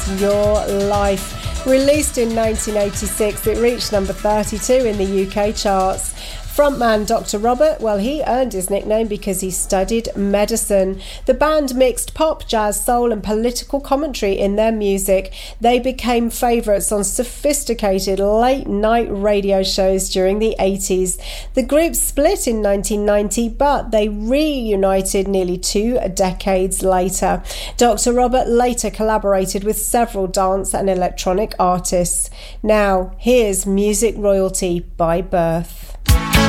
Your Life. Released in 1986, it reached number 32 in the UK charts. Frontman Dr. Robert, well, he earned his nickname because he studied medicine. The band mixed pop, jazz, soul and political commentary in their music. They became favourites on sophisticated late-night radio shows during the 80s. The group split in 1990, but they reunited nearly 2 decades later. Dr. Robert later collaborated with several dance and electronic artists. Now, here's Music Royalty by Birth.